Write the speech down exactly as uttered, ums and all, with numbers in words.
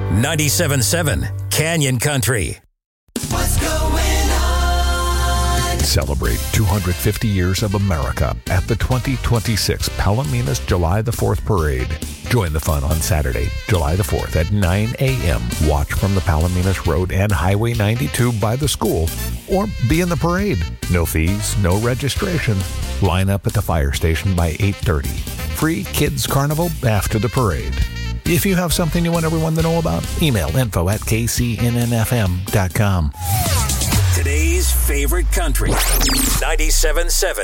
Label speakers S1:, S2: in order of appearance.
S1: ninety-seven point seven Canyon Country.
S2: What's going on?
S3: Celebrate two hundred fifty years of America at the twenty twenty-six Palominas July the fourth Parade. Join the fun on Saturday, July the fourth at nine a.m. Watch from the Palominas Road and Highway ninety-two by the school, or be in the parade. No fees, no registration. Line up at the fire station by eight thirty. Free Kids Carnival after the parade. If you have something you want everyone to know about, email info at k c n n f m dot com.
S1: Today's favorite country, ninety-seven point seven